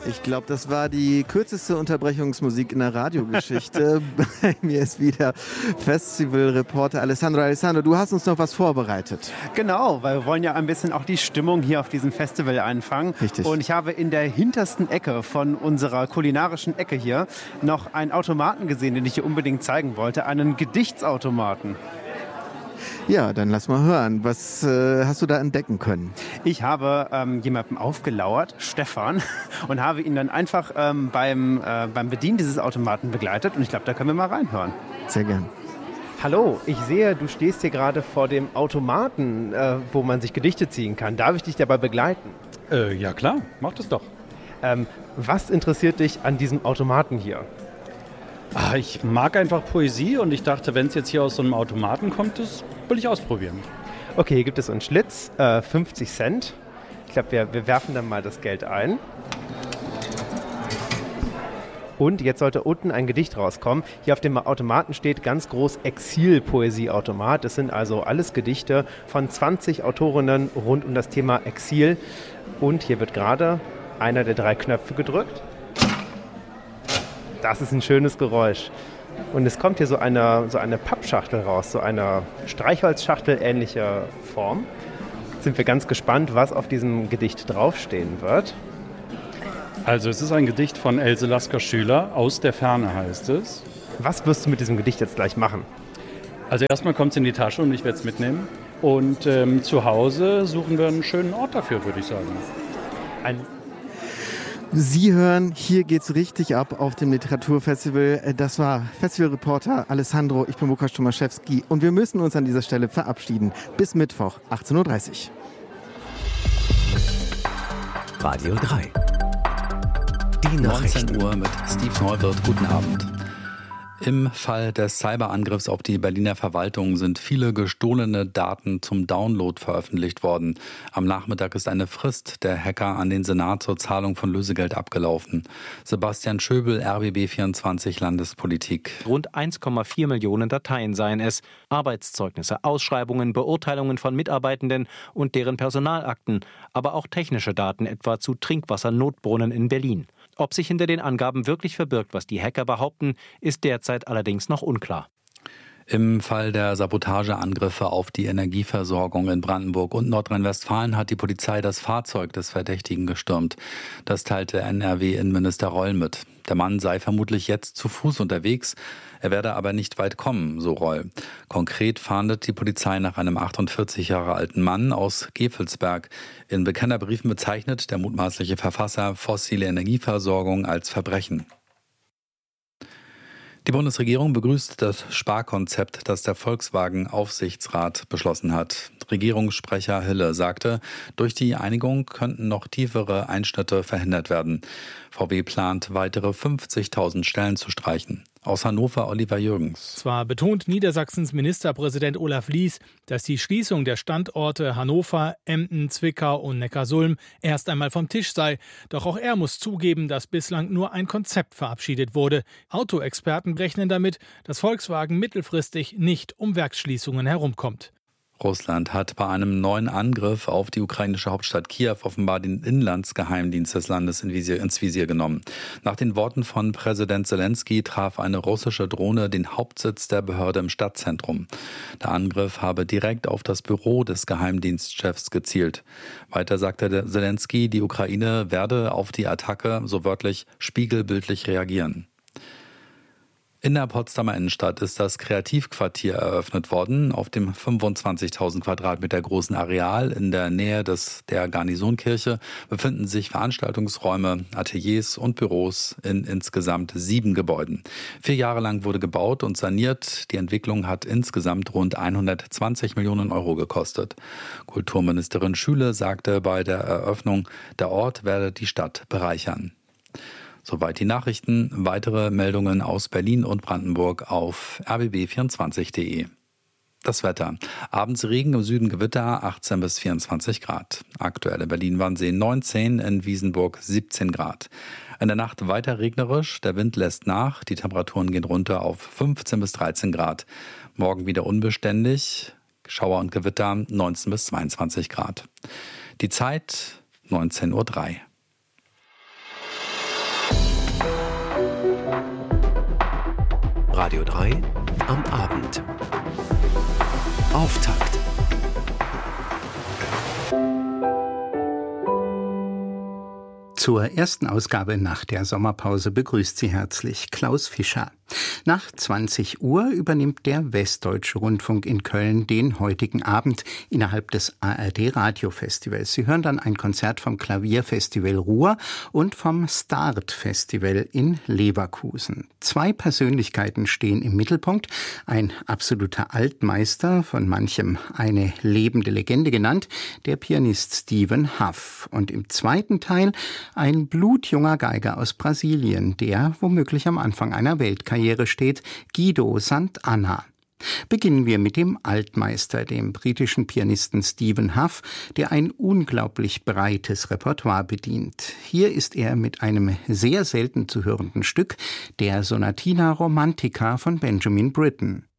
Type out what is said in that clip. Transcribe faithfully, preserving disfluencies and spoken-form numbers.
Ich glaube, das war die kürzeste Unterbrechungsmusik in der Radiogeschichte. Bei mir ist wieder Festivalreporter Alessandro. Alessandro, du hast uns noch was vorbereitet. Genau, weil wir wollen ja ein bisschen auch die Stimmung hier auf diesem Festival einfangen. Richtig. Und ich habe in der hintersten Ecke von unserer kulinarischen Ecke hier noch einen Automaten gesehen, den ich hier unbedingt zeigen wollte. Einen Gedichtsautomaten. Ja, dann lass mal hören. Was äh, hast du da entdecken können? Ich habe ähm, jemandem aufgelauert, Stefan, und habe ihn dann einfach ähm, beim, äh, beim Bedienen dieses Automaten begleitet. Und ich glaube, da können wir mal reinhören. Sehr gern. Hallo, ich sehe, du stehst hier gerade vor dem Automaten, äh, wo man sich Gedichte ziehen kann. Darf ich dich dabei begleiten? Äh, ja klar, mach das doch. Ähm, was interessiert dich an diesem Automaten hier? Ah, ich mag einfach Poesie und ich dachte, wenn es jetzt hier aus so einem Automaten kommt, das will ich ausprobieren. Okay, hier gibt es einen Schlitz, äh, fünfzig Cent. Ich glaube, wir, wir werfen dann mal das Geld ein. Und jetzt sollte unten ein Gedicht rauskommen. Hier auf dem Automaten steht ganz groß Exil-Poesie-Automat. Das sind also alles Gedichte von zwanzig Autorinnen rund um das Thema Exil. Und hier wird gerade einer der drei Knöpfe gedrückt. Das ist ein schönes Geräusch. Und es kommt hier so eine, so eine Pappschachtel raus, so eine Streichholzschachtel ähnlicher Form. Jetzt sind wir ganz gespannt, was auf diesem Gedicht draufstehen wird. Also es ist ein Gedicht von Else Lasker-Schüler, Aus der Ferne heißt es. Was wirst du mit diesem Gedicht jetzt gleich machen? Also erstmal kommt es in die Tasche und ich werde es mitnehmen. Und ähm, zu Hause suchen wir einen schönen Ort dafür, würde ich sagen. Ein Sie hören, hier geht's richtig ab auf dem Literaturfestival. Das war Festivalreporter Alessandro, ich bin Łukasz Tomaszewski und wir müssen uns an dieser Stelle verabschieden. Bis Mittwoch, achtzehn Uhr dreißig. Radio drei. Die Nachrichten. neunzehn Uhr mit Steve Neuwirth. Guten Abend. Im Fall des Cyberangriffs auf die Berliner Verwaltung sind viele gestohlene Daten zum Download veröffentlicht worden. Am Nachmittag ist eine Frist der Hacker an den Senat zur Zahlung von Lösegeld abgelaufen. Sebastian Schöbel, R B B vierundzwanzig Landespolitik. Rund eins Komma vier Millionen Dateien seien es. Arbeitszeugnisse, Ausschreibungen, Beurteilungen von Mitarbeitenden und deren Personalakten, aber auch technische Daten etwa zu Trinkwassernotbrunnen in Berlin. Ob sich hinter den Angaben wirklich verbirgt, was die Hacker behaupten, ist derzeit allerdings noch unklar. Im Fall der Sabotageangriffe auf die Energieversorgung in Brandenburg und Nordrhein-Westfalen hat die Polizei das Fahrzeug des Verdächtigen gestürmt. Das teilte N R W-Innenminister Reul mit. Der Mann sei vermutlich jetzt zu Fuß unterwegs, er werde aber nicht weit kommen, so Reul. Konkret fahndet die Polizei nach einem achtundvierzig Jahre alten Mann aus Gevelsberg. In Bekennerbriefen bezeichnet der mutmaßliche Verfasser fossile Energieversorgung als Verbrechen. Die Bundesregierung begrüßt das Sparkonzept, das der Volkswagen-Aufsichtsrat beschlossen hat. Regierungssprecher Hille sagte, durch die Einigung könnten noch tiefere Einschnitte verhindert werden. V W plant, weitere fünfzigtausend Stellen zu streichen. Aus Hannover Oliver Jürgens. Zwar betont Niedersachsens Ministerpräsident Olaf Lies, dass die Schließung der Standorte Hannover, Emden, Zwickau und Neckarsulm erst einmal vom Tisch sei. Doch auch er muss zugeben, dass bislang nur ein Konzept verabschiedet wurde. Autoexperten rechnen damit, dass Volkswagen mittelfristig nicht um Werksschließungen herumkommt. Russland hat bei einem neuen Angriff auf die ukrainische Hauptstadt Kiew offenbar den Inlandsgeheimdienst des Landes ins Visier, ins Visier genommen. Nach den Worten von Präsident Zelensky traf eine russische Drohne den Hauptsitz der Behörde im Stadtzentrum. Der Angriff habe direkt auf das Büro des Geheimdienstchefs gezielt. Weiter sagte Zelensky, die Ukraine werde auf die Attacke, so wörtlich, spiegelbildlich reagieren. In der Potsdamer Innenstadt ist das Kreativquartier eröffnet worden. Auf dem fünfundzwanzigtausend Quadratmeter großen Areal in der Nähe des, der Garnisonkirche befinden sich Veranstaltungsräume, Ateliers und Büros in insgesamt sieben Gebäuden. Vier Jahre lang wurde gebaut und saniert. Die Entwicklung hat insgesamt rund hundertzwanzig Millionen Euro gekostet. Kulturministerin Schüle sagte bei der Eröffnung, der Ort werde die Stadt bereichern. Soweit die Nachrichten. Weitere Meldungen aus Berlin und Brandenburg auf r b b vierundzwanzig punkt d e. Das Wetter. Abends Regen, im Süden Gewitter, achtzehn bis vierundzwanzig Grad. Aktuell in Berlin-Wannsee neunzehn, in Wiesenburg siebzehn Grad. In der Nacht weiter regnerisch, der Wind lässt nach, die Temperaturen gehen runter auf fünfzehn bis dreizehn Grad. Morgen wieder unbeständig, Schauer und Gewitter neunzehn bis zweiundzwanzig Grad. Die Zeit neunzehn Uhr drei. Radio drei am Abend. Auftakt. Zur ersten Ausgabe nach der Sommerpause begrüßt Sie herzlich Klaus Fischer. Nach zwanzig Uhr übernimmt der Westdeutsche Rundfunk in Köln den heutigen Abend innerhalb des A R D-Radiofestivals. Sie hören dann ein Konzert vom Klavierfestival Ruhr und vom Start-Festival in Leverkusen. Zwei Persönlichkeiten stehen im Mittelpunkt. Ein absoluter Altmeister, von manchem eine lebende Legende genannt, der Pianist Stephen Hough. Und im zweiten Teil ein blutjunger Geiger aus Brasilien, der womöglich am Anfang einer Weltkarriere steht, Guido Sant'Anna. Beginnen wir mit dem Altmeister, dem britischen Pianisten Stephen Hough, der ein unglaublich breites Repertoire bedient. Hier ist er mit einem sehr selten zu hörenden Stück, der Sonatina Romantica von Benjamin Britten.